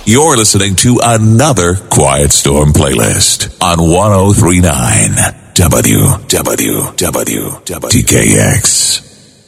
You're listening to another Quiet Storm playlist on 1039 WWWTKX.